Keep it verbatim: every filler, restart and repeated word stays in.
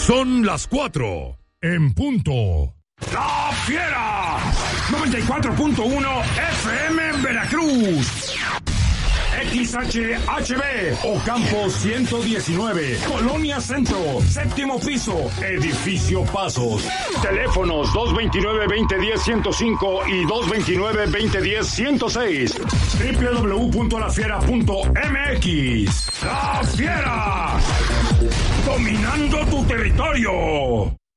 Son las cuatro en punto. ¡La Fiera! noventa y cuatro punto uno F M en Veracruz. X H H B, Ocampo ciento diecinueve, Colonia Centro, séptimo piso, Edificio Pasos. Teléfonos dos veintinueve, veinte diez, ciento cinco y dos veintinueve, veinte diez, ciento seis. doble u doble u doble u punto la fiera punto m x. ¡La Fiera! Dominando tu territorio.